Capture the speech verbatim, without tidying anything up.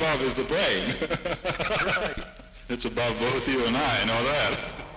above is the brain. Right. It's above both you and I, I know that.